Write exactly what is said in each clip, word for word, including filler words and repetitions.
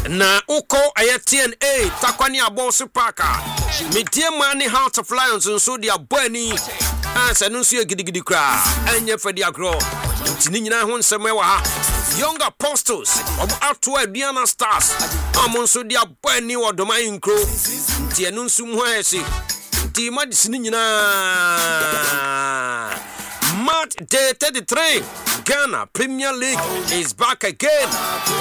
na uko ayati N A takwani abosu paka medie mani Heart of Lions nso dia bani ansa no nso ye gidigidi kra anye fadi agro ntini nyina ho nsem e wa ha Young Apostles obo atwa Aduana Stars amon nso dia bani wodoman nkro nti enu nso mu ayesi nti madisini nyina March day thirty-three Ghana Premier League is back again.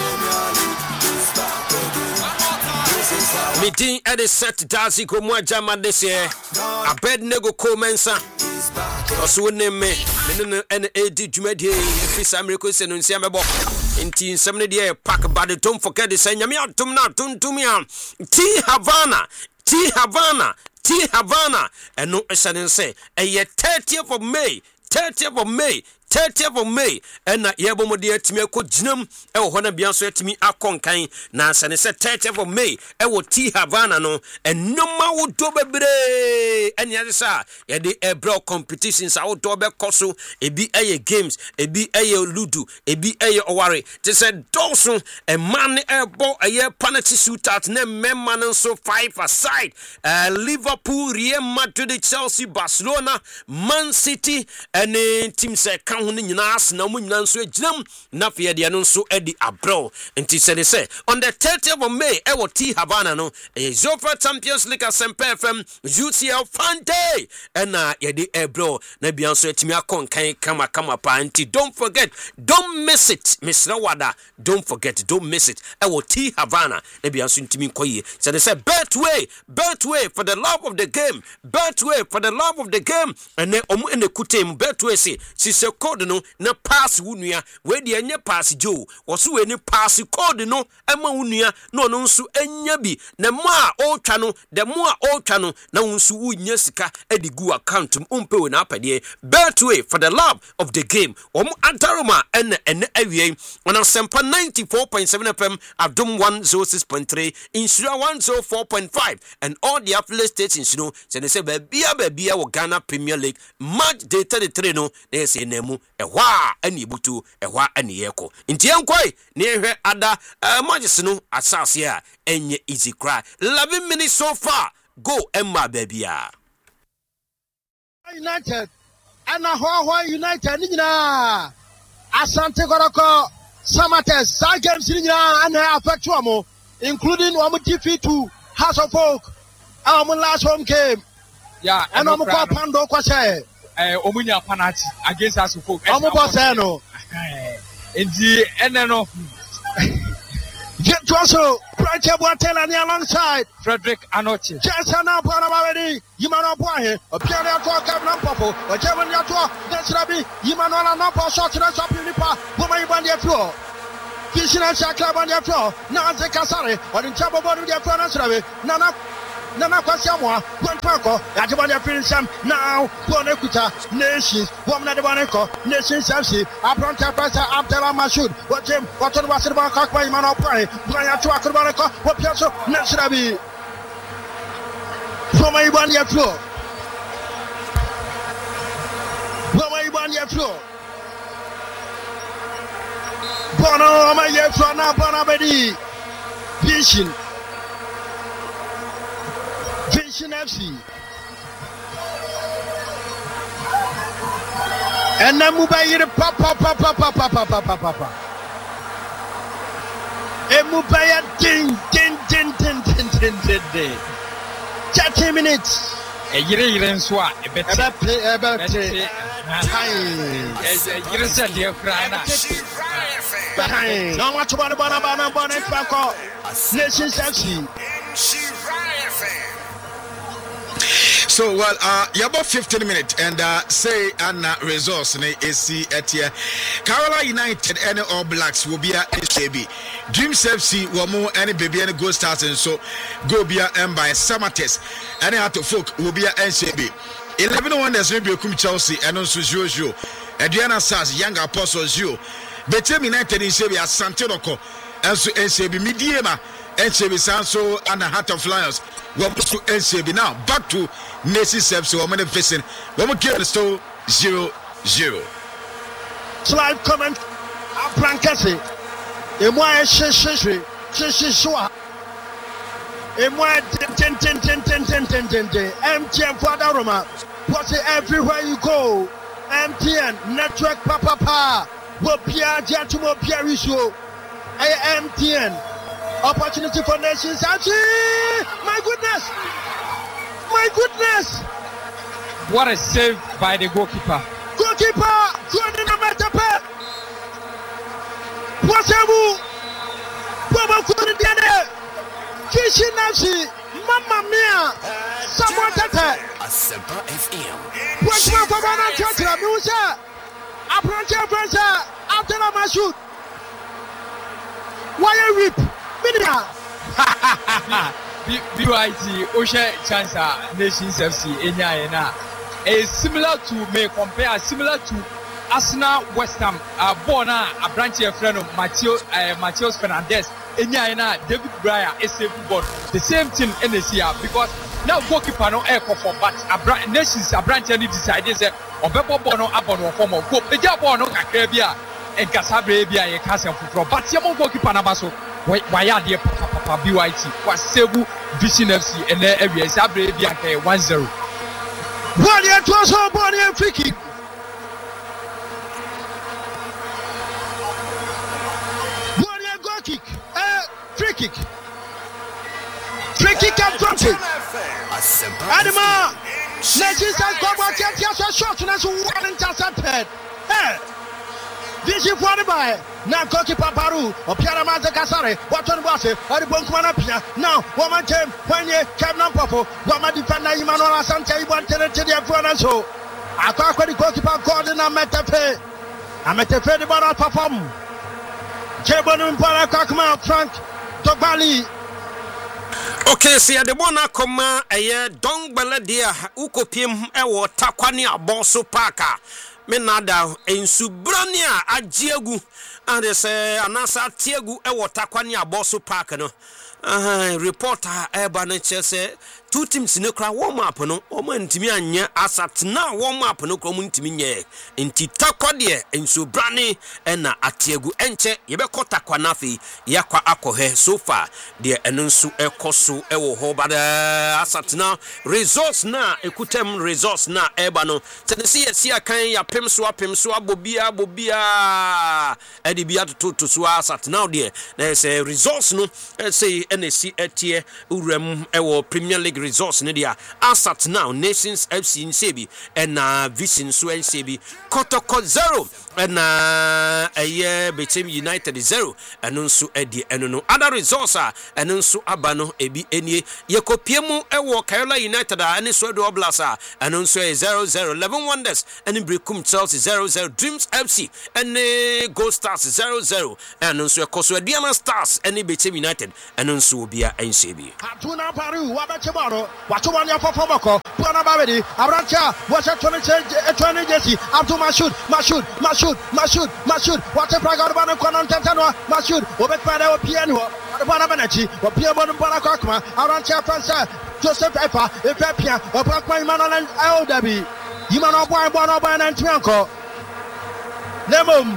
Meeting at the set Darcy Komwa Jama this year. A bed nego commensa. Also name me. N A D Jumedi. If it's American and Siamabo. In teen seventy year pack, but don't forget the same. Yamia Tumna Tuntumia. T Havana. T Havana. T Havana. And no sudden say. A year thirtieth of May. thirtieth of May. thirtieth of May and na yebo modie timi akọ ginam e wo hona bia so atimi akonkan na sane se thirtieth of May e wo T Havana no enoma wo do bebre enya sa ye de ebro competitions a wo do be koso ebi eye games ebi eye ludu ebi eye oware te se doso e man e bo eye penalty shootout na memma no so five aside uh, Liverpool, Real Madrid, Chelsea, Barcelona, Man City and uh, team se ho ni nyina na mu nyina nso aginam na fe de no nso edi abro enti se de se on the thirtieth of May e wo T Havana no e Zofa Champions League Asempa F M U C L Fan Day and na ye de ebro na bia nso atimi akonkan kama kama pa enti don't forget, don't miss it Mister Wada, don't forget, don't miss it e wo T Havana na bia nso ntimi nkoye se de se Betway Betway for the love of the game, Betway for the love of the game and ne omu ene kutem Betway se si se code no na pass wunua we de enye pass jo woso we ni pass code no ema wunua no no nso enya bi na mo a o twa no de mo a o twa no na wonso wunya sika edigu account umpe we na apade Betway for the love of the game om antaroma ene ene awie on Asempa ninety-four point seven F M Adom one oh six point three Insura one oh four point five and all the affiliate stations you know say they say bia bia wo Ghana Premier League March day thirty-three no they say nemu ehwa ani butu ehwa ani yeko nti enkoi ne ehwe ada matches no asase a enye easy cry eleven minutes so far go emma babia United and Ahoa United nyina Asante Koroko Samates sa games nyina and affect mo including one defeat to House of Folk our last home game yeah and omo kwa pando kwa say eh omunya penalty against us folk omo boss no enti ene no get to also right here Boateng and alongside Frederick Anoche Jason Apana already Yimano Boahe a piano to Kevin Popo or Kevin Yato Desrabi Yimano and Nopo shot to the shop in the park Boma Ibandia floor Fishing and Shaka on their floor now the Casare or in Chabo Bodu their Fernand Nana Nana Kwasiamwa, one Paco, Ajabania Prinsam, now, Bonekuta, Nations, Woman at the Boneco, Nations M C, Abronta Pasa, Abdella Mashud, what Jim, what was about Kakwa Mano Pray, Brian Tuakobaneko, what Piazzo, Nasrabi. From my one year floor. From my one year floor. Bono, my year floor now, Bonabedi. Vision. Vision F C and then Mubayi papa papa papa papa papa and Mubaya ding ding ding ding ding ding ding ding thirty minutes e yire yire nso a e beti e be e be hai e yire se de krana hai no watch bana bana bana bana pako Nations F C. So well, uh, you about fifteen minutes and uh, say and uh, resource ne A C at here. Kerala United and All Blacks will be at S A B. Dreams F C will move any baby and go start and so go be and by Samates. Any out of folk will be at S A B. Eleven wonders will be a Chelsea and also Jojo. Adriana Saz, Young Apostles you. Betem United in Serbia Santiago and so S A B Midiema. N C B Sanso and the Heart of Lions. We're to N C B now. Back to Nations F C. We're going to facing. We're going to kill the store zero zero. Slide comment. Plankasi. Et moi, je suis Chishiswa. M T N Father Roma. What's it everywhere you go? M T N network papa pa. Wopia Jatumo Piarisho. M T N opportunity for nations. My goodness. My goodness. What a save by the goalkeeper. Goalkeeper, good in the metape. Wasabu, Baba Kudene, Kishinasi, Mamma Mia, someone that Asempa F M. What's my Pavana Chatra, Musa, Aprancha Franza, after a shoot. Why a rip? Minia. B Y T, Osha Chansa, Nations F C, Enya, is similar to, may compare, similar to Arsenal West Ham, uh, Bona, a branch of friend of Mateo, uh, Mateos Fernandez, Enya, David Breyer, is a football. The same thing in this year because now goalkeeper no air for but a branch nations, a branch any decided that Obepo Bono, Abono, form of Pope, the Jabono, Caribia, and Casabria, a castle for but Yamo goalkeeper Nabaso. Why are there Papa B Y T? Was Sebu Vision F C and the area Sabre Bianca one zero. One year to us all, body and free kick. One year goal kick. Uh, free kick. Free kick and front it. Adama. Legends has got one get shot and that's one intercepted. Hey. Vision for the buy. Now goalkeeper Baru or Piana Maza Casare, what on was it? Or the Bonkwana Pia. Now, woman came when you came on Popo, Wama defender Imanola Santa, you want to tell the opponent. So I thought when the goalkeeper called in a metape. I met a fair about perform. Jebon Mpana Kakma, Frank Tobali. Okay, see, the one I come a year, Dong Baladia, Ukopim, Ewo, Takwani, Bosso Parker. Menada in Subrania Ajiegu and they say Anasa Tiegu Ewo Takwani Bosso Park no uh reporter Ebane say two teams no cry warm up no omo ntimi anya asat na warm up no krom ntimi nye nti takwade in Subrani na Atiegu enche yebekọ takwanafi yakwa akohe so far de eno nso ekoso ewo ho bada asat na resource na ekutem resource na eba no tenesi yesi akan ya pem so apem so abobia bobia edi bia to to so asat now de na say resource no say N S C etie urem ewo Premier League resource ne dia asat now Nations F C in Sebi and uh, Vision so en Sebi Kotoko zero and uh, a year between United zero and also edi eno no other resource and also abano ebi enie yekopiemu ewo Kayola United and so do oblasa and also zero zero eleven Wonders and Brekum Chelsea zero zero Dreams F C and uh, Gold Stars zero zero and also Koso Diana Stars and between United and also Bia and Sebi. Hatuna Paru, Wabatimaro, Watumania Popomoko, Puana Babedi, Arancha, was a twenty jersey, Abdu Mashud, Mashud, Mashud, Mashud, Mashud, what a Pragabana Conantano, Mashud, Obekpada Piano, Banabanechi, or Piamon Banakakma, Arancha Franca, Joseph Epa, Epia, or Blackman Manon and L W. Yimano Boy Bonaban and Trianco. Nemum.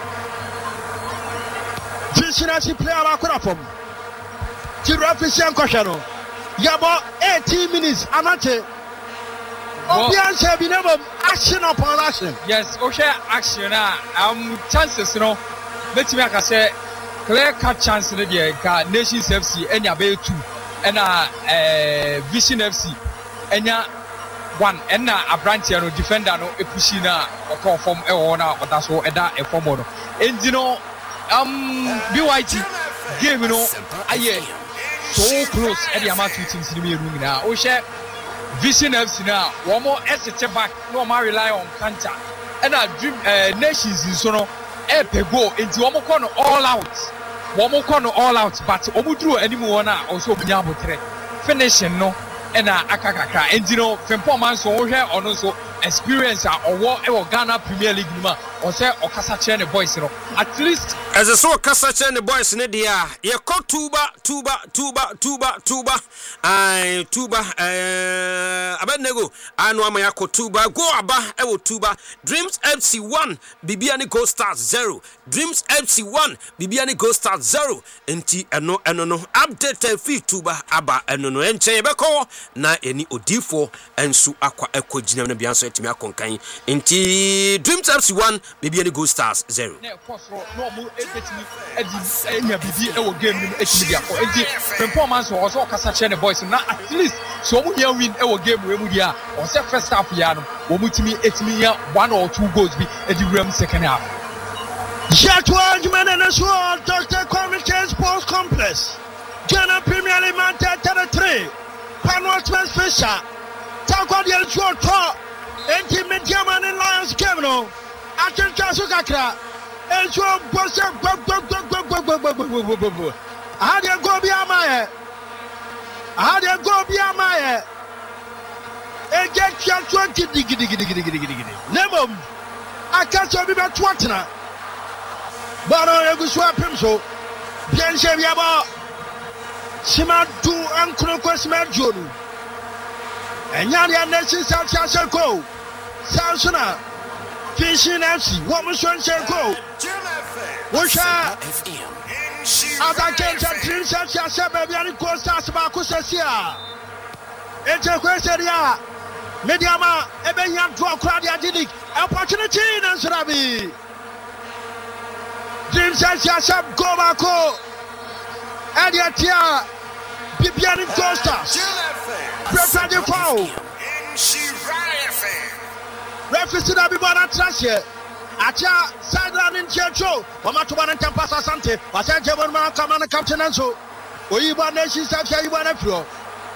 Cincinnati player Akurafum. Tirafisian Koshano. Yabo eighteen minutes. Amate. Obian Sabinum action upon action. Yes, okay, action. Um, chances, you know. Let's make a say clear cut chance in the Nations F C and Yabe two and uh Vision F C and ya one and a branch no defender no a pushina or come from a owner or that's what a former. And you know, um, B Y T game, you know, I so close at the amount of teams in the room now. Oh, share Vision F C now. One more extra back, no more rely on Kanta. And I dream uh, Nations in Sono, Epe go into one more corner all out. One more corner all out, but Obudru anymore now also Biabo Tre. Finishing no, and a Akaka. And you know, Fempo man so here on also experience or what Ghana Premier League. or say okasa che ne boys no at least as a so okasa che ne boys ne dia ye ko tuba tuba tuba tuba tuba ai tuba eh Abednego anu ama ya ko tuba go aba e wo tuba Dreams F C one bibia ni Gold Stars zero Dreams F C one bibia ni Gold Stars zero enti eno eno no update fi tuba aba eno no enche ye beko na eni odifo ensu akwa ekogina na bia so etimi akonkan enti Dreams F C one bibia ni Gold Stars zero na ekosro no mo etimi edi enya bibi e wo game ni etimi dia ko enti performance wo so okasa che ne boys na at least so mo dia win e wo game we mu dia o se first half ya no wo mutimi etimi ya one or two goals bi edi rem second half. Jatwa Jumana Naswa Doctor Communications Sports Complex Ghana Premier League man thirty-three Panwatman Fisher Takwa Diel Chota Enti Mediaman and Lions Kevino Atin Chasu Kakra Encho Bosa Hadia Gobi Amaye Hadia Gobi Amaye Eget Chatwa Gidi Gidi Gidi Gidi Gidi Gidi Nemom Akacho Biba Twatna Baro Yaguswa Pimso, Bianche Yaba, Simatu and Krokosma Junu, and Yadia Nation South Chasako, Sansona, Fishing F C, Woman Shanko, Washa, Ataka Dream South Chasabian Costa Sabacusia, Etequeseria, Mediama, Ebenyam to Claudia Didik, opportunity and Sarabi. Dreams F C Asab Gomako Adiatia Bibiani Costa Prepare the foul Referee to be born at Trashe Acha sideline in Checho Omatuban and Tampasa Sante Wasa Jabon Commander Captain Anso Oiba Nations F C Iban Pro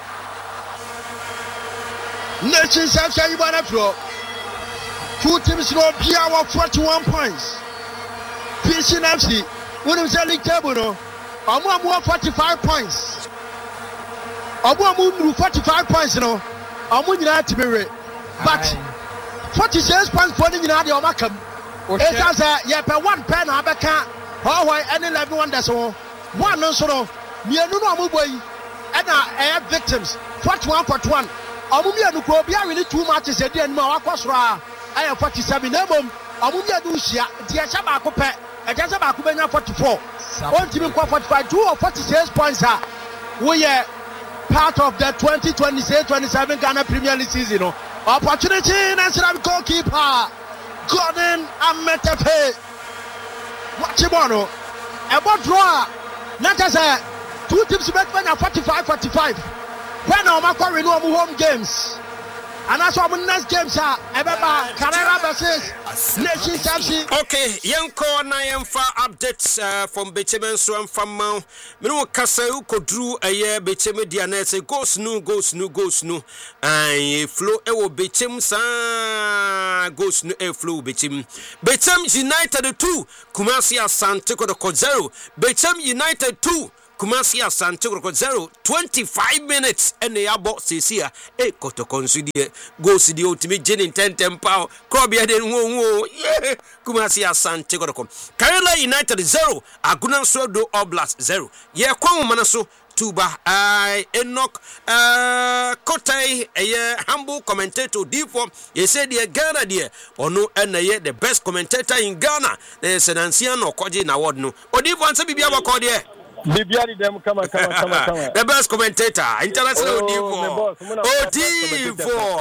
Nations F C Iban Pro Two teams no Pia forty-one points Fishing F C, when we say league table, no, I'm more forty-five points. I'm more forty-five points, no. I'm more than that to be rate. But forty-six points for the United of Macam. It has a yeah, per one pen, I can't. How any eleven one that's all. One no sort me no no boy. And I have victims. forty-one forty-one. I'm more than Krobia really two matches a day and more. I have forty-seven. I'm more than Lucia, the Ashabako. I just about Kubena forty-four. One team forty-five, two or forty-six points. We are part of the twenty twenty-six twenty-seven Ghana Premier League season. Opportunity national goalkeeper Gordon Ametepe. Watch him on. About draw. Not as a two teams bet when forty-five forty-five. When I'm going to home games. And that's what next games are. Ebeba Canada versus Nations F C. Okay, young corner and for updates uh, from Bechemen so and from Mount. Minu Kasau Kodru a year Becheme Dianese goes no goes no goes no. And flow ewo Bechem sa goes no air flow Bechem. Bechem United two Kumasi Asante Kodoko zero. Bechem United two. Kumasi Asante Kodoko zero. twenty-five minutes and the abo Cecia e koto consider go see the ultimate Jenny ten ten pound Krobia den wo yeah Kumasi Asante Kodoko Kerala United zero Aguna Sodo Oblast zero yeah kwa manaso Tuba I Enoch uh Kotai a humble commentator D four he said the Ghana there or no and the best commentator in Ghana there's an ancient or Koji award no or D four and say bibia bakọ there Bibiari dem come on, come on, come on, come on. The best commentator, international O D four. O D four.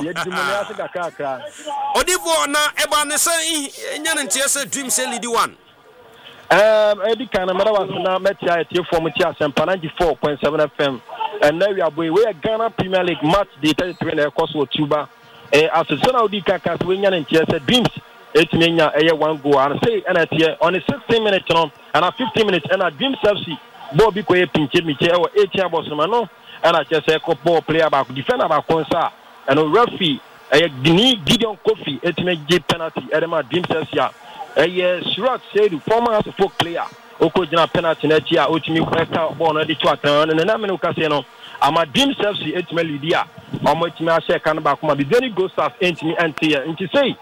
O D four na eba ne say nyan ntiese dream say lead one. Um Eddie Kana mara was na metia etie form tia sempa ninety-four point seven F M. And now we are boy we Ghana Premier League match day thirty-three na course wo Tuba. Eh asese na odi kaka we nyan ntiese dreams etimenya eye one goal and say and etie on the sixteen minutes no and a fifteen minutes and a dreams F C Bobby Koye pinche miche ewo eighteen abosoma no and I just say ball player back defender back konsa and a referee eh Gideon Kofi etimege penalty edema dreams F C eh Shrot said former folk player okojina penalty na chia otimi kweka ball no de to atan and na me no kase no ama dreams F C etime lidia omo etimi a share kan back ma be very good stars entimi ante nti say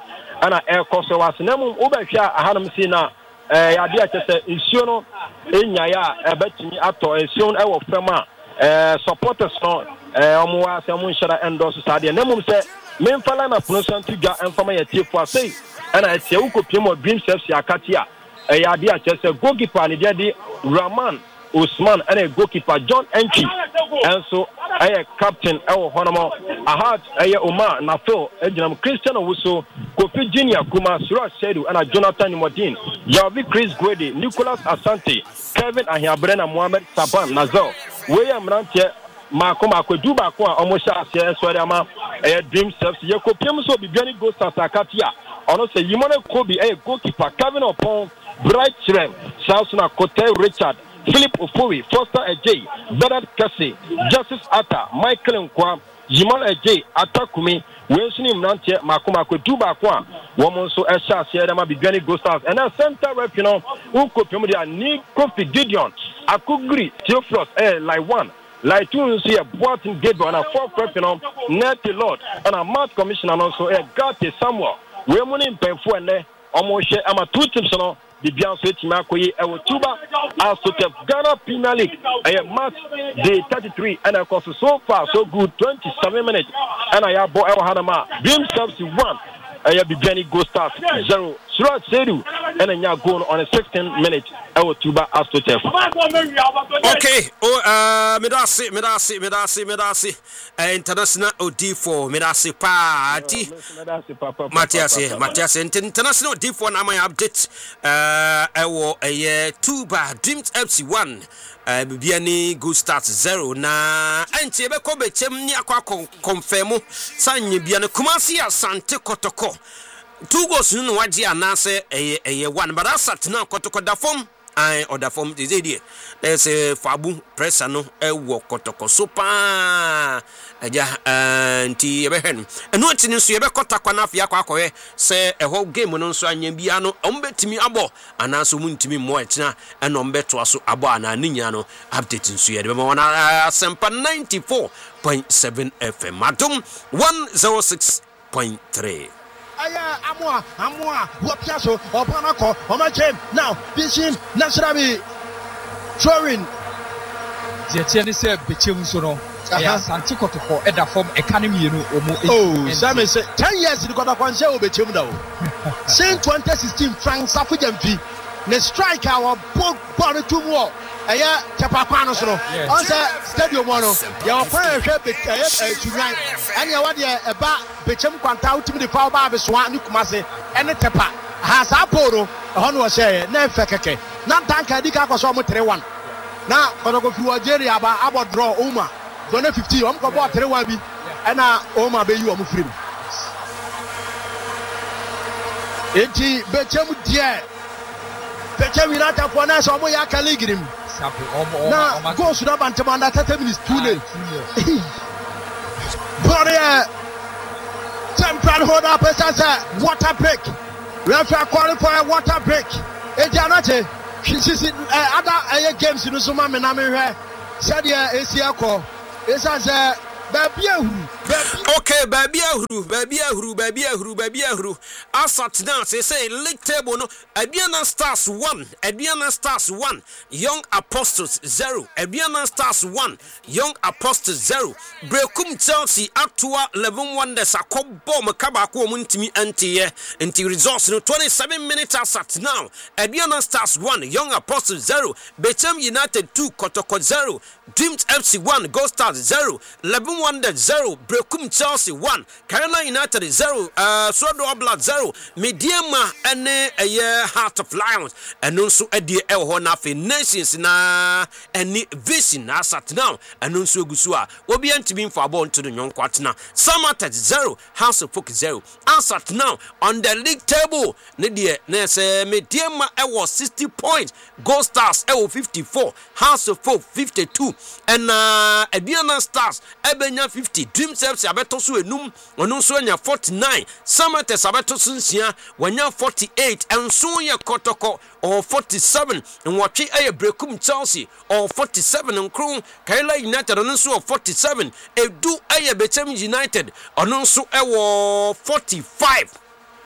ana ɛkɔ so wase na mu wobɛhwɛ ahanum si na eh ade a kyese nsuo no enya ya ɛbɛtumi atɔ nsuo no ɛwɔ fam a eh supporters no eh ɔmo wa sɛ mo nhyira endorse stade na mu sɛ memfala na pono so ntudwa ɛmfama yɛ tiefo asɛi ɛna ɛtie wo kopiem of Dreams F C akati a ɛyɛ ade a kyese goalkeeper ne de de Rahman Usman and a goalkeeper John Entry and so a captain El Honomo Ahad Aya Omar Nafil Ejinam Christian Owusu Kofi Junior Kuma Suraj Sedu and a Jonathan Modin Yavi Chris Gwede Nicholas Asante Kevin Ahiabrena Mohamed Saban Nazar William Rantie Makoma Kweduba Kwa Omosha Sia Swadama a Dreams F C Yakopiam so Bibiani Ghost Sakatia ono se Yimone Kobe a goalkeeper Kevin Opon Bright Chrem Sausuna Kote Richard Philip Ofori, Foster Ejay, Bernard Kase, Justice Atta, Michael Nkwa, Jimal Ejay, Atakumi, Winston Mnantie, Makuma Kweduba Kwa, Woman so Esha Sierra Bigani Ghost and a center rep, you know, who could need Kofi Gideon, Akugri, Theophilus, eh, like one. Like two see a Boatin Gabriel and a fourth rep, you know, Nettie Lord, and a math commissioner also a Gatti Samuel. We're money in Penfu and there, almost I'm a two tips, you know. The Bianco Timakoye Ewotuba as to the Ghana Premier League. I have match day thirty-three and of course so far so good twenty-seven minutes and I have Bo El Hanama. Dreams F C one. I have Benny Go Start zero. Suraj Sedu and then you go on a sixteen minute Ewotuba as to Tef. Okay, oh uh Medasi Medasi Medasi Medasi international O D four Medasi party Matthias Matthias international D four na my update uh ewo eh Tuba Dreams F C one uh Bibiani Go Start zero na enti ebe ko bechem ni akwa confirm sanye bia na Kumasi Asante Kotoko two goals no waji anase eye eye one but asat na Kotoko da form I order form is there there's a fabu pressure no e wo Kotoko so pa eja anti ebe hen eno ntini so ebe kotakwa na afia kwa akoye se e ho game no nso anya bia no ombetimi abo anaso mu ntimi mo etina eno mbeto so abo ana ninya no update nso ye be mo na Asempa ninety-four point seven F M Adum one oh six point three. Aya amwa amwa wapiaso opanako omachem now bishin nasrabi throwing Jetia ni se bechem so no ya Asante Kotoko eda form economy no omo oh Sammy say ten years ni kwata kwanse obechem da o since twenty sixteen Frank Safujamfi ne striker our ball to more aya chapakwa no so no on say stadium no ya opon hwe be aya tunwan ane ya wade e ba bechem kwanta utimi de fa ba be so ani kumase ene tepa ha sa poro ho no se na efe keke na tanka di ka kwaso mo three one na kono ko fi Algeria ba abo draw Oma zone fifteen om ko bo three one bi ena Oma be yi o mo free enti bechem die bechem ina ta ko na so mo ya ka league na go should have been under thirty minutes too late. But temporary hold up as water break. We have to qualify a water break. Ejanate, she sees other games in the Suma Mename. Sadia Asia call. It's as a baby. Okay, baby ahuru, baby ahuru, baby ahuru, baby ahuru. Asat now say say league table no. Abiana Stars one, Abiana Stars one, Young Apostles zero, Abiana Stars one, Young Apostles zero. Brekum Chelsea Actua eleven one. There's a combo Makabako Muntimi anti anti results no twenty-seven minutes asat now. Abiana Stars one, Young Apostles zero, Bechem United two, Kotoko zero, Dreams F C one, Go Stars zero, eleven one zero. Brekum Chelsea one, Carolina United zero, uh, Sodo Oblat zero, Mediema and a Heart of Lions, and also a dear El Honafi Nations na any vision asat now, and also Gusua will be anti for born to the young quartana. Summer zero, House of Folk zero, asat now on the league table. Nidia Nese Mediema was sixty points, Gold Stars L fifty-four, House of Folk fifty-two, and uh, Abiana Stars Ebenya fifty. Dreams F C abeto so enum ono so anya forty-nine Samates abeto so nsia wanya forty-eight enso ye Kotoko or forty-seven and watwe aye Brekum Chelsea or forty-seven nkron Kaila United ono so forty-seven edu aye Bechem United ono so ewo forty-five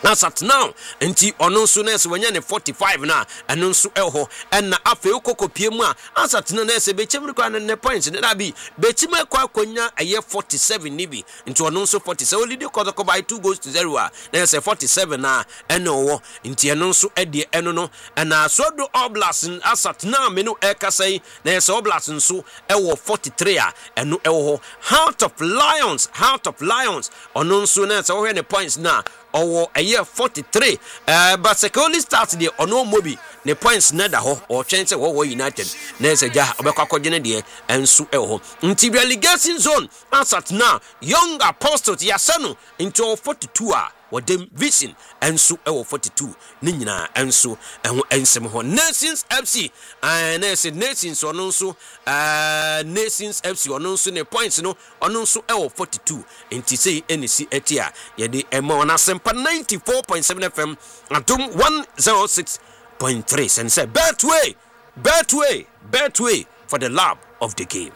Asat now nti ono nso na se wanya ne forty-five na eno nso eho enna afe okokopie mu a Asat no na se bechim kwa ne points na bi bechim kwa konya eye forty-seven ni bi nti ono nso forty-seven lead kotoko by two goals to zero a na se forty-seven na eno wo nti eno nso ede eno no na Sodo Oblast Asat na me no ekasai na se Oblast nso ewo forty-three a eno ewo Heart of Lions Heart of Lions ono nso na se wo ne points na owo eye forty-three uh, but secondly start the ono mobi ne points na da ho o twenty wo United na se ja obekwa kogene de ensu e ho nti relegation zone Asat na Young Apostles yasano into forty-two a Wadem Vision ensu ewo forty-two ni nyina ensu eho ensem ho Nations F C and uh, Nations ono nso uh, Nations F C ono nso ne points no ono nso ewo forty-two nti sei enisi etia ye de ema ona sempa ninety-four point seven F M atom one oh six point three and say Betway Betway Betway for the love of the game.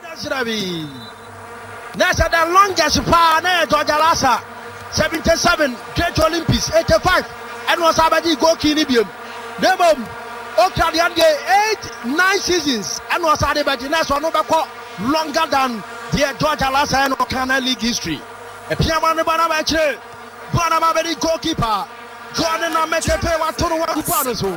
That's the longest far na Georgia seventy-seven Great Olympics eighty-five and was abadi go kini biom demom Ukrainian eight nine seasons and was abadi na so no be longer than the Georgia last and Canada League history e piama ne bana ba kire bana ba be goalkeeper Jordan na metepe wa toro wa kupano so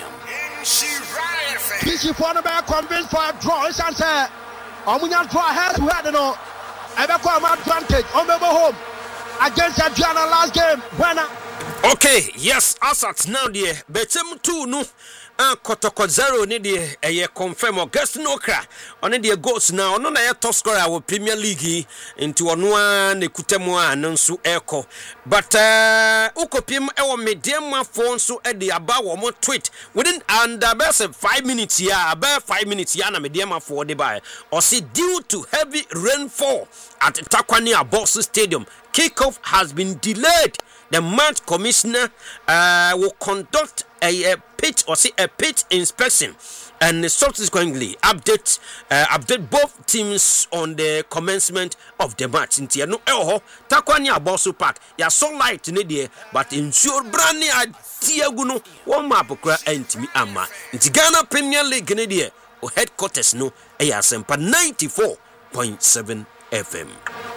Bisi for no be convinced for a draw and say omunya draw head to head no e be ko advantage on be home against Adriana last game when okay yes Asat now there betem two no an kotoko zero ni de eye confirm Augustine Okra on the goals now no na top scorer of Premier League into ono ne kutemu an nso eko but uh ukopim e wo medium phone so e de aba wo mo tweet within and about five minutes here about five minutes here na medium for the by or see due to heavy rainfall at Takwani Abosu Stadium kickoff has been delayed. The match commissioner uh, will conduct a, a pitch or see a pitch inspection and subsequently update uh, update both teams on the commencement of the match. Intia no eho Takwani Abosu Park ya so light ne there but ensure brand new tiaguno one map kra entimi ama. Inti Ghana Premier League ne there o headquarters no e ya sempa ninety-four point seven F M.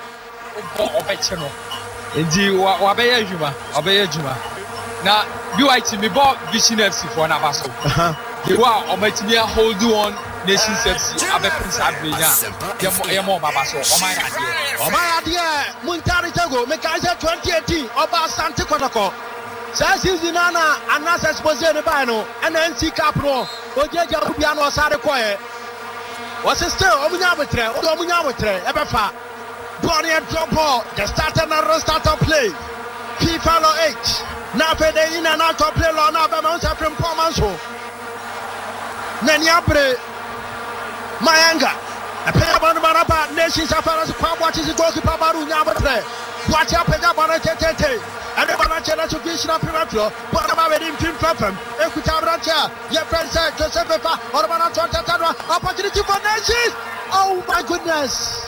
Ndi wa be yejuma wa be yejuma na B Y T me bo Vision F C for na baso the wa o matimi hold on Nations F C abepin sabrina ye mo baba so o man ade o man ade muntari tego me ka say twenty eighteen oba Asante Kotoko say season na na anas expose ne ba no N N C cap no ojeja bia no sare koye was still omunya betre omunya betre e be fa Bonnie and drop ball, the starter and restart of play. FIFA law eight. Now for the in and out of play law now by Mount African Pomanso. Naniabre Mayanga. A player on the Marapa Nations of Paris, watches the goalkeeper Baru Yamatre. Watch up and up on a tete. And the Banachella to Vision of Piratro, but about in Pim Pepem, Equitabracha, your friend said Joseph or Banachota, opportunity for Nations. Oh my goodness.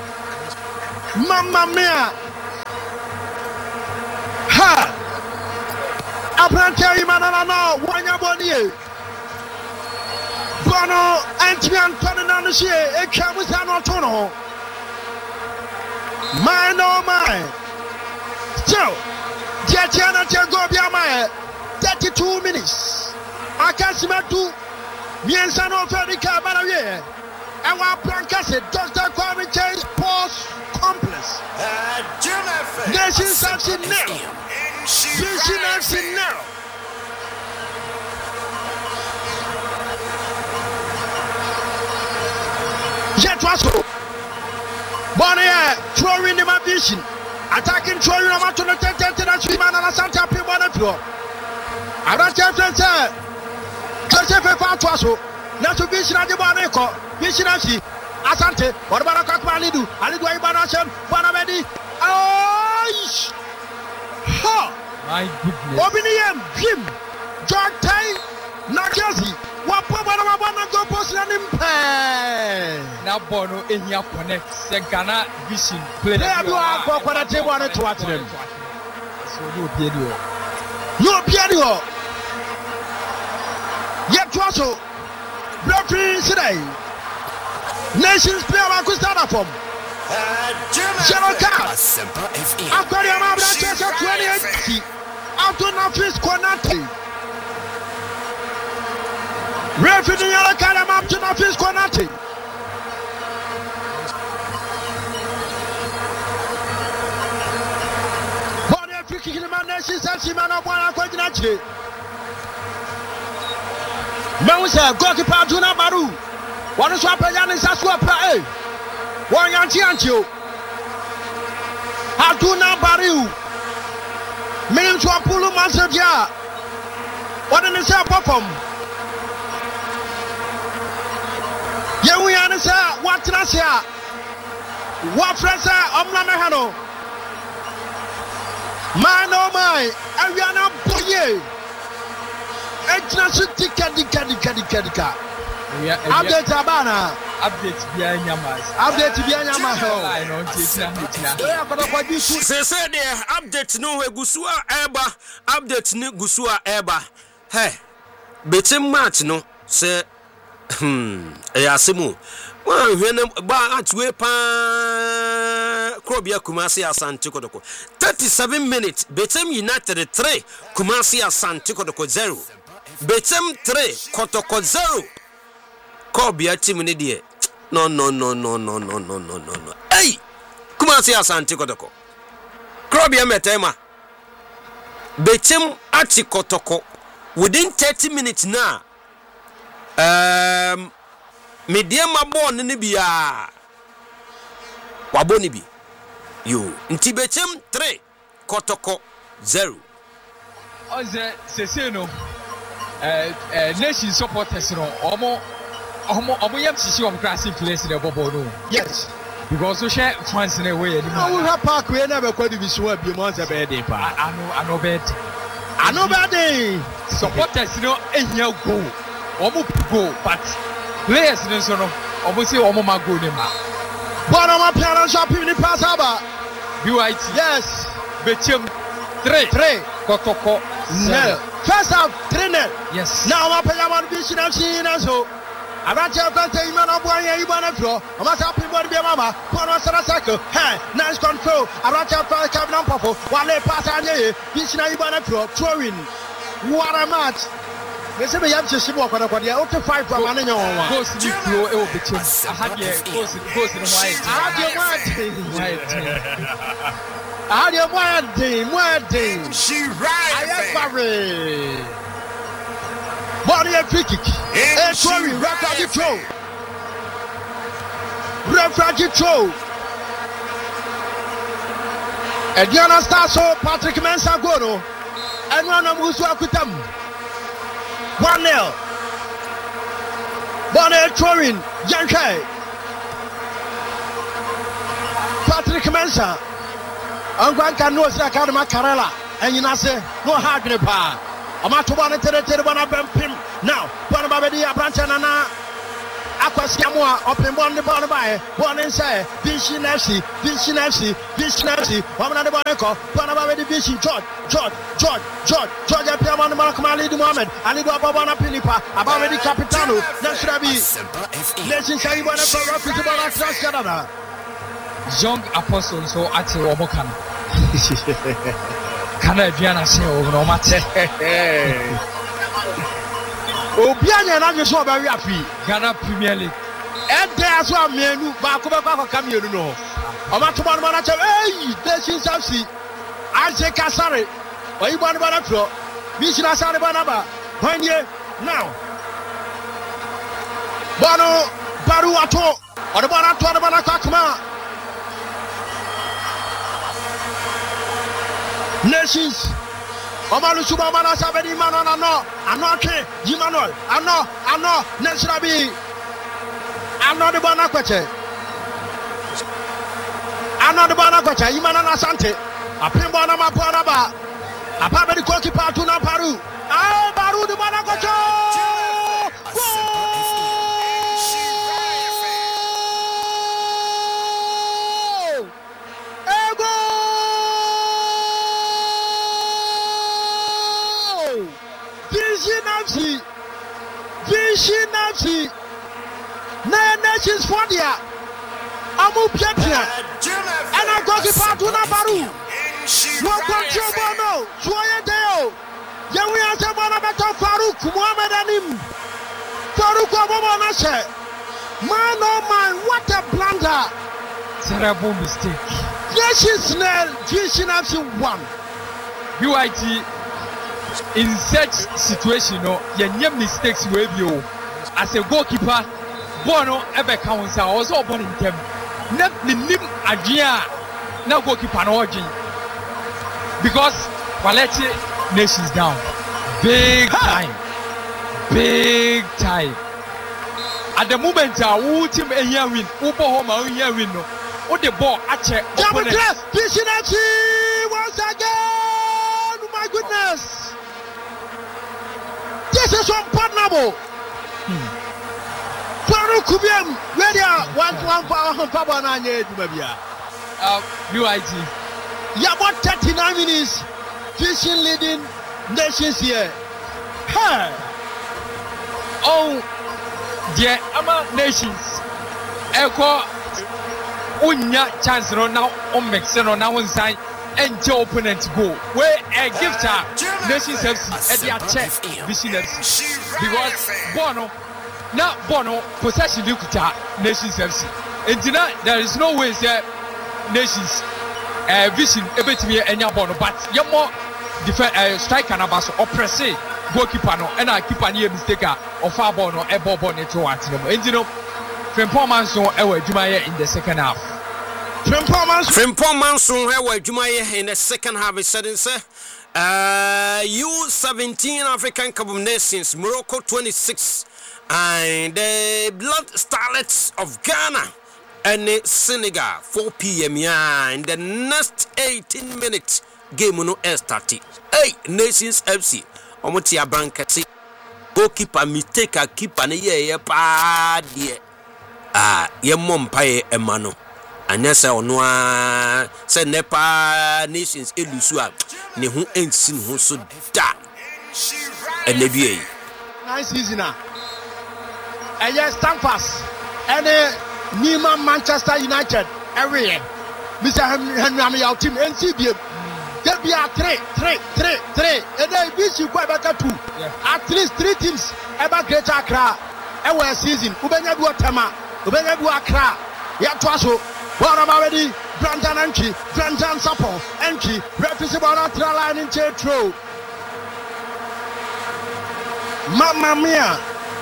Mamma mia! Ha! Apprenti Manana no, Wanya Boni. Bono, Antian Tonanashi, a Camusano Tono. Mine oh mine. Still, Jatiana Jagobia Maya, thirty-two minutes. I can't see my two. Miensano Fedica Balaye. And one Plancasset, Doctor Kwame Change, pause. Complex. Nations F C now. Vision F C now. Jet Russell. Bonnier throwing in my vision. Attacking throwing on to the tenth and Swimman and Santa Pimana floor. I don't tell them, sir. Joseph Fatuaso. Not to Vision at the Boneco. Vision F C. Asante, what about a Alidu? Alidu Ibanasham, Banamedi. Oh, my goodness. Obinium, Jim, John Tay, Nakazi, what Papa go post on him. Now, Bono in your connect, Ghana Vision play. There you are for what I want to watch them. no Pierre. No Pierre. Yet also, referee today. Nations player who started from. Zero card. Aquarium Abranches at twenty-eight. Out on office Konate. Referee yellow card up to office Konate. Body free kick in the man nations and Simon of one Konate. Moussa goalkeeper Juna Baru. One is what Payan is as well play. One Yanti Antio. Aduna Baru. Means to Apollo Masadia. What in the same perform? Yawianasa, what Trasia? What Fresa, Omlamehano? Man, oh my, Ariana Boye. Extra Tika Dika Dika Dika Dika. Update Abana. Update Bianyama. Update Bianyama. Say, say, there, update no Gusua Eba. Update no Gusua Eba. Hey, betim match no, say, hmm, Ayasimu. Well, when ba at we pa Krobia Kumasi Asante Kodoko. thirty-seven minutes, Betem United three, Kumasi Asante Kodoko zero. Betem three, Kotoko zero. Krobia team in the no, no, no, no, no, no, no, no, no, no. Hey! Kumasi Asante Kodoko. Krobia Metema. Betem Ati Kotoko. Within thirty minutes now. Um, medium born Nibia Wabonibi. You Ntibetem three, Kotoko zero. Oze Seseno, uh, nation supporters, no, Omo, Omo, Omo, Yam Sisi, I'm crashing place in the Bobo. Yes, because we share France in a way. I will have park. We never quite be sure be months a bad day. I know, I know bad. I know bad day. Supporters, you know, and you go. Omo go, but players no so no. Omo say omo ma go ne ma. One of my parents shopping in the Pasaba. B I T. Yes. Betim three. Three. Kotoko. No. First half three nil. Yes. Now my parents be seen and seen as so. I ran to a man of one year, you want to throw. I must help him be a mama. Put on a cycle. Hey, nice control. I ran to a cabin on Popo. While they pass on here, this now you want to throw. Throwing. What a match. They say we have to see what I want to fight for money. Go to the floor, it will be changed. I had your goes in white. I had your white I had your white day, white day. She right. I am sorry. Body and free kick. Hey, sorry, refraggy throw. Refraggy throw. Ediana Stasso, Patrick Mensah Goro. And one of who's with them. one nil. Bonnet throwing. Yankee. Patrick Mensah. Angwan Kano say Academy Karela. And you know say no hard grip. I'm at one territory one of them pim. Now, one of the Abranchana Aquasiamua open one the bottom by one inside. Vision F C, Vision F C, Vision F C. One of the Bonaco, one of the Vision George, George, George, George, George, Piamon, Malcolm Mohammed, Ali Babana Pilipa, about the Capitano, Nasrabi, Nation Saibana for Rapid Canada. Young Apostle, so at Robocan. Can I be an assay no matter? Obianya na nyo so very happy. Ghana Premier League. And there's one menu back over back come you know. Oma to man manager hey Nations F C. Anje Kasare. Oyi ban ban pro. Mission Asare banaba. When ye now. Bano Baru ato. Or the bana to the bana kakma. Nations Omalu Subamana Sabedi Manon, ano, Anoke, Jimanol, ano, ano, Nesrabi, ano the Banaquete, ano the Banaquete, Imana Sante, a Pimbana Mapanaba, a Pabadi Koki Patuna Paru, ah, Baru the Banaquete. Amu Pietia. And I go to Patuna Baru. No control Bono. Soya Deo. Yawi Azabana Beto Farouk. Muhammad Anim. Farouk Obama Nashe. Man oh man, what a blunder. Terrible mistake. Yes, it's Nell. Vision F C one. U I T in such situation, no, you need mistakes with you. As a goalkeeper, Bono ever counts out also upon him. Not the name Adria, no goalkeeper, no G. Because quality nations down. Big time. Big time. At the moment, our team a year win, Uber home a year win. What the ball at check. Double class, Vision F C once again. My goodness. This is unpardonable. Farouk Kubiam, ready one one power on Papa Nanye Dubabia. Uh, U I T. Yeah, about thirty-nine minutes. Vision leading nations here. Hey. Oh, dear, Ama nations. Echo. Unya chance no now on Mexino now on sign and your opponent go where a gift her nations F C at their check Vision F C because Bono now Bono possession Dukuta nations F C and tonight there is no way say nations uh, Vision able to be any Bono but you more defend uh, striker nabaso or press goalkeeper no and I keep an ear mistake of far Bono a ball bonnet to at them and you know Frimpomans ewe Jumaye in the second half. Frimpomans ewe Jumaye in the second half is said say uh U seventeen African Cup of Nations Morocco twenty-six and the Blood Starlets of Ghana and Senegal four p.m. yeah in the next eighteen minutes game no start. Hey Nations F C omoti abankati goalkeeper mistake a keeper ne ye pa de ah ye mompaye emano anyasa ono a se nepa nations elusu a ne ho ensin ho so da enebie nice season ah and yes Stamford and Nima Manchester United every Mister Henry am your team N C B there be a three three three three and then this you go back to at least three teams ever Greater Accra ever season ubenya bi otama ubenya bi Accra ya twaso bora already Brandon entry Brandon support entry represent on the line in throw Mamma mia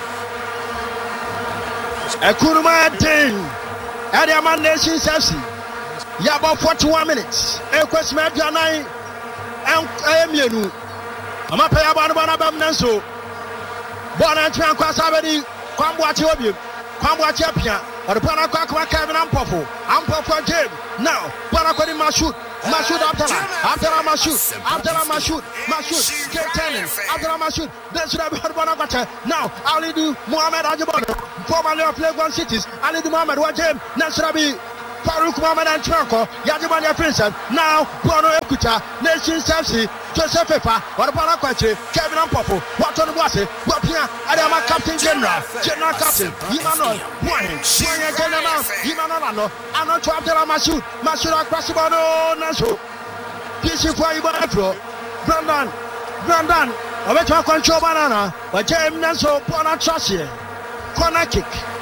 Ekuruma Ding Adiaman Nations F C ya about forty-one minutes e kwesime aduanan en ayemienu amapa ya bana bana bam nanso bona ntwan kwasa bedi kwambo ache obiem kwambo ache apia or bona kwa kwa Kevin Ampofo Ampofo game now bona kwa di Mashoud Mashoud Abdallah Abdallah Mashoud Abdallah Mashoud Mashoud get turning Abdallah Mashoud then should have bona kwa now Alidu Mohamed Ajibono formerly of Lagos Cities Alidu Mohamed wa game now should be Farouk Mohamed and Tranko, Yadimania Princess, now Bono Ekuta, Nations F C, Joseph Pepa, what about Aquache, Kevin Ampofo, what on Wase, Wapia, Adama Captain General, General Captain, Yimano, Wayne, Wayne General, Yimano, Ano Twabdela Mashoud, Mashoud Akwasibano, Naso, P C for Ibanafro, Brandon, Brandon, I went to control banana, but James Naso, Bona Tracy, corner kick.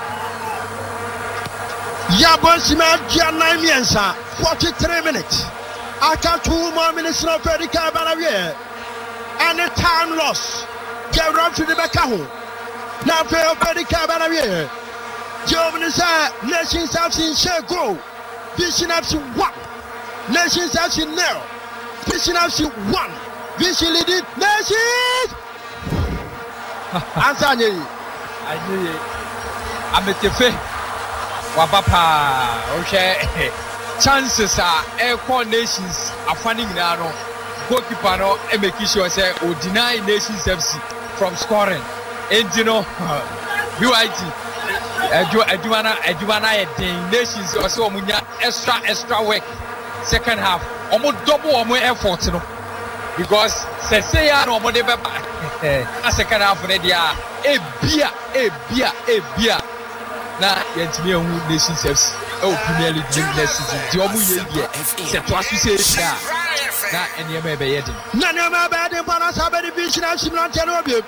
Yabonsima Gianna Miensa, forty-three minutes. After two more minutes of Freddy Cabanavier. And the time loss. Get run to the Becaho. Now for Freddy Cabanavier. Germany said, Nations have seen share go. Vision F C one. Nations have seen nil. Vision F C one. Vision leading Nations. Answer me. I knew it. I'm at the fair. Wapapa, okay. Chances are air nations are funding now. Goalkeeper no, and making sure say or deny Nations F C from scoring. And you know, U I T, Eduana, Eduana, the Nations also munya extra extra work. Second half, almost double or more effort, you know, because say say ya no more de a second half for the a beer, a beer, a beer. na yɛntumi ehu Nations F C ɛwɔ Premier League next season di ɔmo yɛ yɛ sɛ to aso sɛ ehyia na ɛnìyɛmɛ ɛbɛyɛ den. na nneɛma ɛbɛyɛ den pa na sábɛ de Vision F C mmeranteɛ no obiem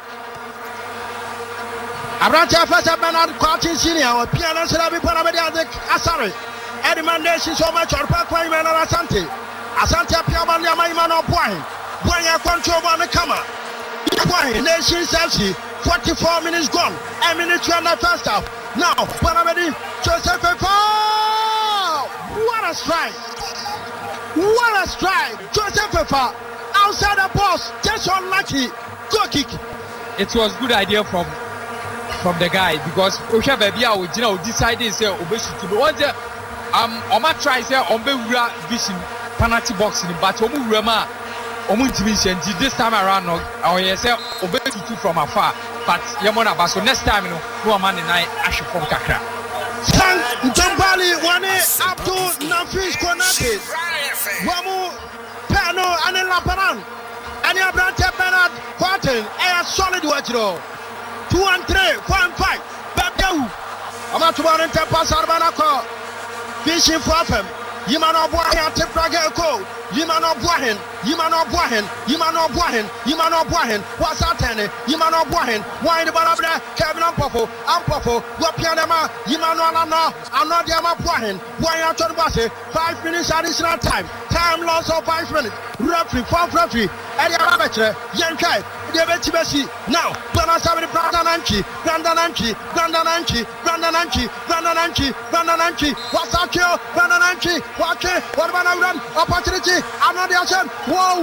aberanteɛ fɛ sɛ Bernard Kwartin Senior ɔpia no nsɛm bi pa na bɛde ade asare ɛde ma Nations ɔmo atwɔre pa kwan yima na Asante Asante apia ɔmo ne ama yima na ɔboahen boahen akɔntrol bɔ ne kama boahen Nations F C forty-four minutes gone a minute to the first half. Now, Panamedi, Joseph Fefa! What a strike! What a strike! Joseph Fefa outside the box, just unlucky. Go kick. It was good idea from from the guy because Osha baby I would you know decided say obesity to be one day um Oma try say Ombe Vision penalty box in but Omu Rema Omu division this time around no or yes say obesity from afar. But Yamona Baso next time, you know, no man and I actually from Kakra. Thank Jambali, one up to Nafis Konate, Wamu Pano and Laparan, and Yabrante Bernard Kwartin, a solid watch. Two and three, four and five, Babu. I'm not to run into Pasarbanako, fishing for them. Yimano Boahen, Tepraga Co, Yimano Boahen, Yimano Boahen, Yimano Boahen, Yimano Boahen, what's that? Yimano Boahen, why the Barabra, Kevin Ampopo, Ampopo, Wapianama, Yimano Anna, Anodiama Boahen, why are you talking five minutes additional time, time loss of five minutes, referee, fourth referee, Eddie Amateur, Yankai, David Tibesi, now, Banasabri, Brandananchi, Brandananchi, Brandananchi, Brandananchi, Brandananchi, Brandananchi, what's that? Brandananchi, watch it, what about I run? Opportunity, another action, whoa!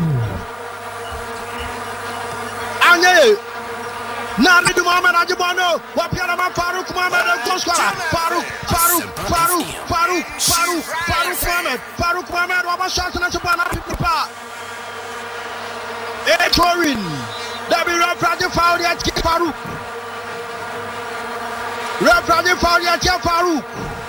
Anye, Nani Muhammad Ajibano, Wapianama Farouk Muhammad Goskara, Farouk, Farouk, Farouk, Farouk, Farouk, Farouk Muhammad, Farouk Muhammad, Wabashat and Sabana Pipa. Etorin, Dabi Rafaji found yet Farouk. Rafaji found yet Farouk.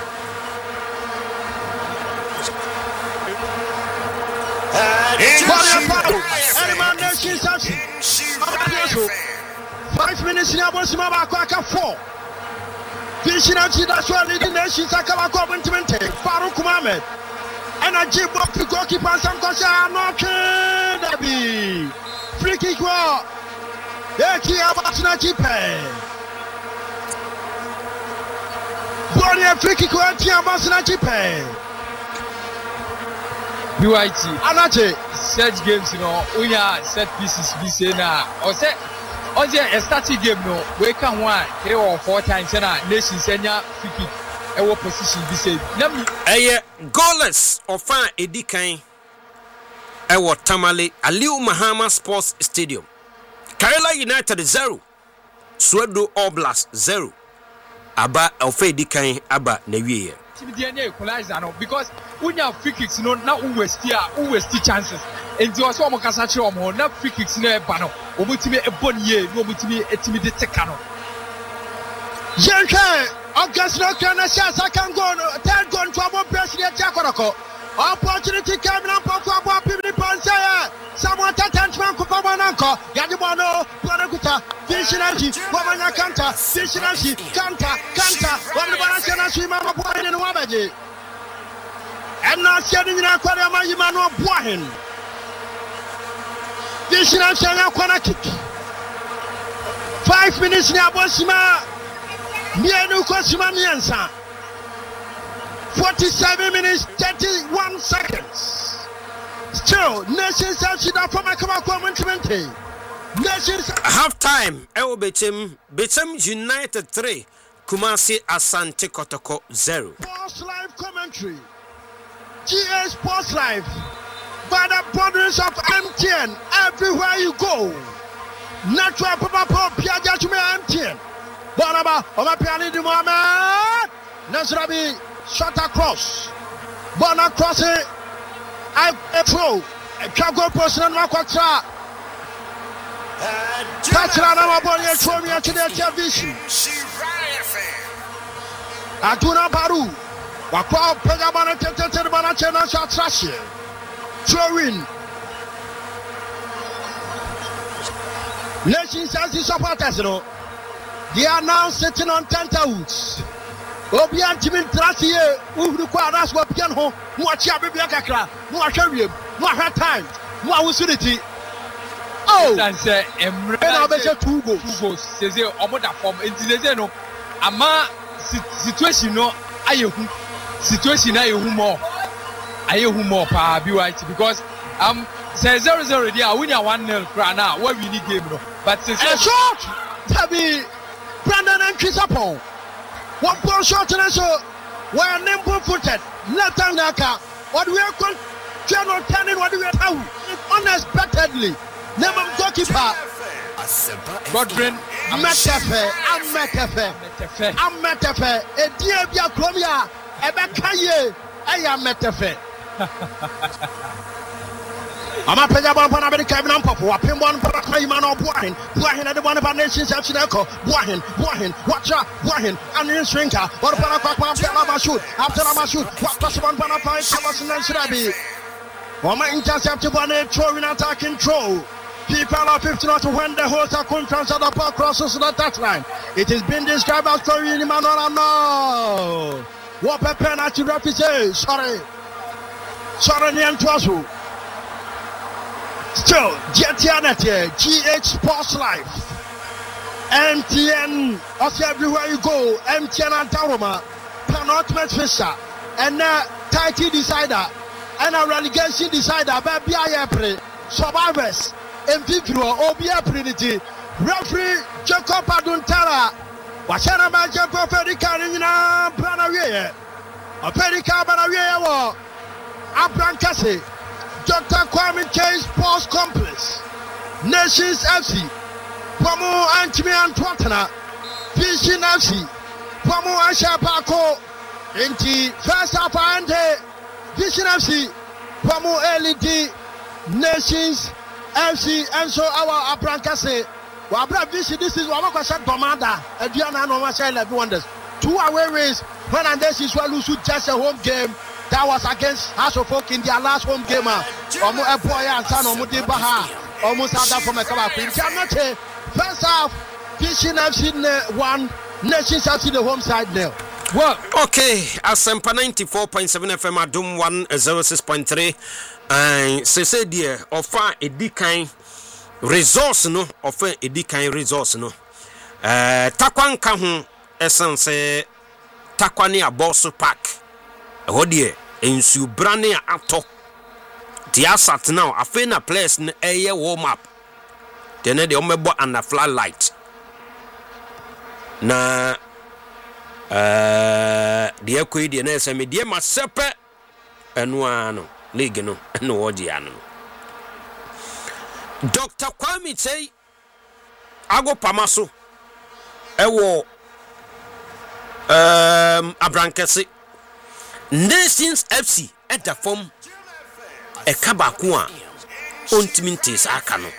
Five minutes in Abosima Kwaka four. Vision F C that's why the nations are coming to maintain Farouk Mohamed. And a jib of the goalkeeper and some Kosha knocking Dabi. Free kick war. Eki Abasina Chipe. Bonnie free kick war Tia Abasina Chipe. B Y T Anache set games you know we are set pieces be say na or say or say a static game no we can one three or four times na Nations enya free kick e wo position be say na me eh goalless of an edikan e wo Tamale Aliu Mahama Sports Stadium. Kaila United zero Soweto All Blacks zero aba of edikan aba na wiye equalizer no because when you free kicks no na who waste here who waste chances and you also omo kasa che omo na free kicks no e ba no omutimi e bon ye no omutimi etimi de teka no Jenke August no kana shasa kan go no third goal to abo president Akoroko opportunity came na poko abo pibni pansa someone tatantman ko pa bananko yadibano bonakuta Vision F C wamanya kanta Vision F C kanta kanta wamne balance na swima maboa ne no wabaje and na sia ni na kware ma yima no boahen Vision F C na kwana kick five minutes ni abosima mienu kosima miensa forty-seven minutes thirty-one seconds. Still, Nations F C that from a commentary. Nations half time. Ewo Bechem Bechem United three, Kumasi Asante Kotoko zero. Sports Live commentary. G A Sports Live. By the borders of M T N, everywhere you go. Natural Papa Piaja to me M T N. Bonaba, Oma Piani di Mohamed. Nasrabi shot across. Bona cross it. I throw. A cargo person on my quatra. Touch another body and throw me into the television. Atuna Baru. Wakwa Pegabana Tete Banachena shot trash. Throw in. Nations as the supporters, you know. They are now sitting on tenterhooks. Obian Timin Tracie, who require us what piano, more Chabia Kakra, more Shabium, more her time, more lucidity. Oh, that's a two goals. Two goals. Says a omoda form into the zeno. Ama situation no aye situation aye more. Aye more pa be white because um say zero zero there we need one nil now. What we need game no. But say a shot Tabi Brandon and Chisapon. One poor shot and so we're nimble footed. Left hand naka. What we are going to turning what we are now unexpectedly. Never goalkeeper. Godwin Metefe, I'm Metefe, I'm Metefe. A dear Bia Chromia, a Bakaye, I am Metefe. I'm a Pejabon Panamerica and Papa, a Pimbon Parakaiman or Buahin, Buahin at the one of our nations of Chineko, Buahin, Buahin, Watcha, Buahin, and in Shrinker, or Panaka shoot, after I shoot, what possible Panapa, Thomas and Shrabi. One man intercepted one, throwing attacking throw. People are fifteen to when the whole circumference of the park crosses the touchline. It has been described as Korean Manola. No. What a penalty referee. Sorry. Sorry, Niantuazu. Still, Jetianete, G H Sports Life. M T N, also everywhere you go. M T N and Taroma, Penultimate Fisher, and a title decider, and a relegation decider. Baby, I play. Survivors. M P P O B A Trinity referee Jacob Aduntara washana ba Jacob Fedika nyina plana wiye Fedika bana wiye wo Abrankase Doctor Kwame K Sports Complex Nations F C Pomo Antimi Antwatana Fishing F C Pomo Asha Pako Inti first half ande Fishing F C Pomo L E D Nations F C and so our Abrankase. Wabra Vishi, this is what said Domanda, and Diana no say let wonders. Two away ways when and this is well lose just a home game that was against House of Folk in their last home game. Omo Epoya and San Omudi Baha almost had that from a cover. First half, Fishing F C one, Nations F C the home side now. Well, okay, Asempa ninety-four point seven F M Adum one oh six point three. And se se dear offer a decline resource no offer a decline resource no uh takwan ka ho essence takwani aboso park ho de ensu brane ato dia sat now afi na place na eye warm up then de omebo and flat light na uh de akoi de na eseme de ma sepe enu ano league no no odiano Doctor Kwame say ago pamaso ewo um Abrankase Nations F C at the form e kabako a ontimi ntis aka no